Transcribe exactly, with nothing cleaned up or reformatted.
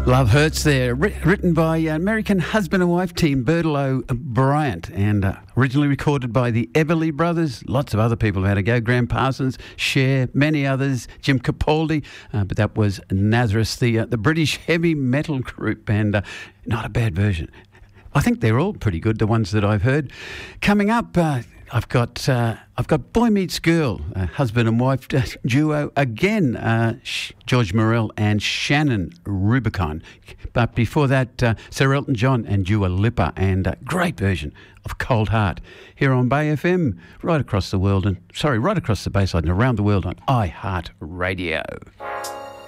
Love Hurts there, written by American husband and wife team Bertolo Bryant, and uh, originally recorded by the Everly Brothers. Lots of other people have had a go. Graham Parsons, Cher, many others, Jim Capaldi, uh, but that was Nazareth, the uh, the British heavy metal group, and uh, not a bad version. I think they're all pretty good, the ones that I've heard. Coming up, uh, I've got uh, I've got Boy Meets Girl, uh, husband and wife uh, duo again, uh, George Morel and Shannon Rubicon. But before that, uh, Sir Elton John and Dua Lipa, and a great version of Cold Heart here on Bay F M, right across the world, and sorry, right across the Bayside and around the world on iHeart Radio.